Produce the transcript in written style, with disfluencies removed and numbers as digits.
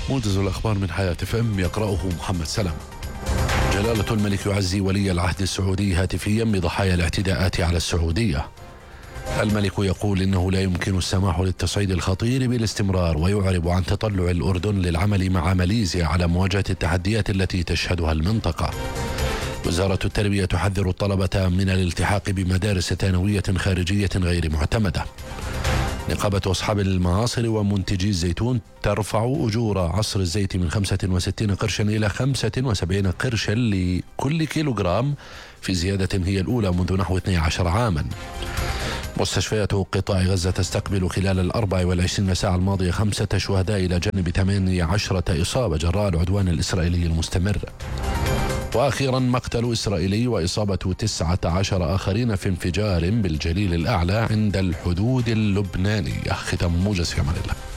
موجز الأخبار من حياة FM يقرأه محمد سلام. جلالة الملك يعزي ولي العهد السعودي هاتفيا بضحايا الاعتداءات على السعودية. الملك يقول إنه لا يمكن السماح للتصعيد الخطير بالاستمرار، ويعرب عن تطلع الأردن للعمل مع ماليزيا على مواجهة التحديات التي تشهدها المنطقة. وزارة التربية تحذر الطلبة من الالتحاق بمدارس ثانوية خارجية غير معتمدة. نقابة أصحاب المعاصر ومنتجي الزيتون ترفع أجور عصر الزيت من 65 قرشا إلى 75 قرشا لكل كيلوغرام، في زيادة هي الأولى منذ نحو 12 عاما. مستشفيات قطاع غزة تستقبل خلال 24 ساعة الماضية 5 شهداء إلى جانب 18 إصابة جراء العدوان الإسرائيلي المستمر. وأخيرا مقتل إسرائيلي وإصابة 19 آخرين في انفجار بالجليل الأعلى عند الحدود اللبنانية. ختام موجز في أمان الله.